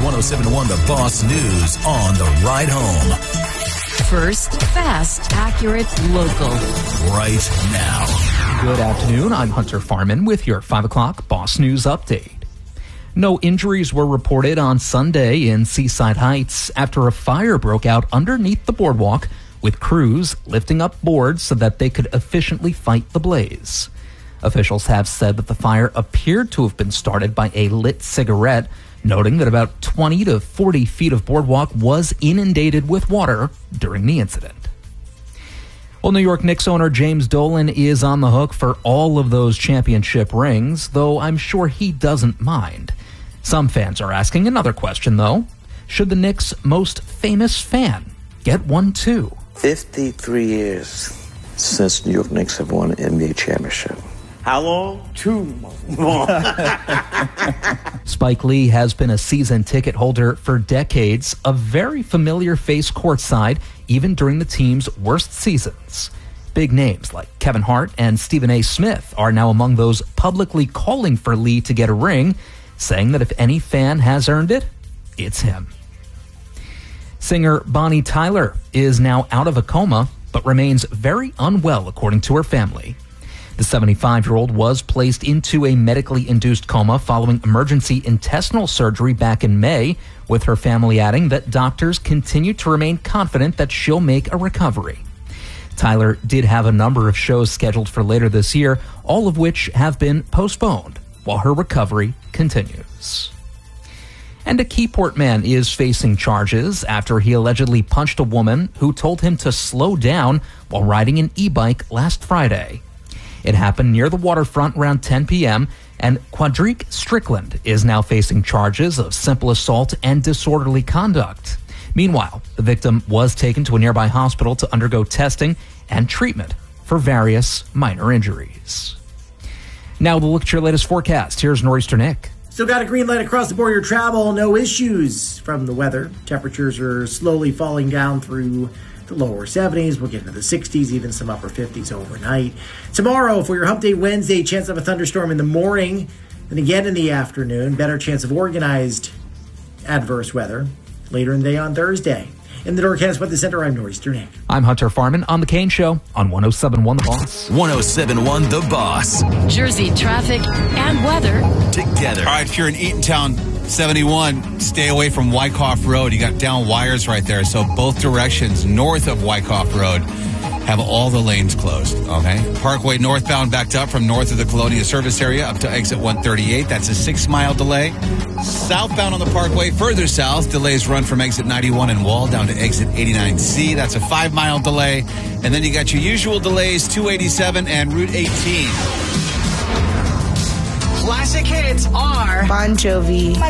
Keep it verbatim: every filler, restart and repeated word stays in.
one oh seven point one The Boss News on the ride home. First, fast, accurate, local. Right now. Good afternoon. I'm Hunter Farman with your five o'clock Boss News update. No injuries were reported on Sunday in Seaside Heights after a fire broke out underneath the boardwalk, with crews lifting up boards so that they could efficiently fight the blaze. Officials have said that the fire appeared to have been started by a lit cigarette, noting that about twenty to forty feet of boardwalk was inundated with water during the incident. Well, New York Knicks owner James Dolan is on the hook for all of those championship rings, though I'm sure he doesn't mind. Some fans are asking another question, though. Should the Knicks' most famous fan get one too? fifty-three years since New York Knicks have won an N B A championship. How long? Too long. Spike Lee has been a season ticket holder for decades, a very familiar face courtside, even during the team's worst seasons. Big names like Kevin Hart and Stephen A. Smith are now among those publicly calling for Lee to get a ring, saying that if any fan has earned it, it's him. Singer Bonnie Tyler is now out of a coma, but remains very unwell, according to her family. The seventy-five-year-old was placed into a medically induced coma following emergency intestinal surgery back in May, with her family adding that doctors continue to remain confident that she'll make a recovery. Tyler did have a number of shows scheduled for later this year, all of which have been postponed, while her recovery continues. And a Keyport man is facing charges after he allegedly punched a woman who told him to slow down while riding an e-bike last Friday. It happened near the waterfront around ten p.m., and Quadrique Strickland is now facing charges of simple assault and disorderly conduct. Meanwhile, the victim was taken to a nearby hospital to undergo testing and treatment for various minor injuries. Now we'll look at your latest forecast. Here's Nor'easter Nick. Still got a green light across the board. Your travel, no issues from the weather. Temperatures are slowly falling down through the lower seventies. We'll get into the sixties, even some upper fifties overnight. Tomorrow, for your Hump Day Wednesday, chance of a thunderstorm in the morning, then again in the afternoon. Better chance of organized adverse weather later in the day on Thursday. In the North Weather Center, I'm Nor'easter Nick. I'm Hunter Farman on The Kane Show on one oh seven point one The Boss. one oh seven point one The Boss. Jersey traffic and weather Together. All right, if you're in Eatontown, seventy-one, stay away from Wyckoff Road. You got down wires right there. So both directions north of Wyckoff Road have all the lanes closed, okay? Parkway northbound backed up from north of the Colonia service area up to exit one thirty-eight. That's a six-mile delay. Southbound on the Parkway, further south, delays run from exit ninety-one and Wall down to exit eighty-nine C. That's a five-mile delay. And then you got your usual delays, two eighty-seven and Route eighteen. Classic hits are Bon Jovi.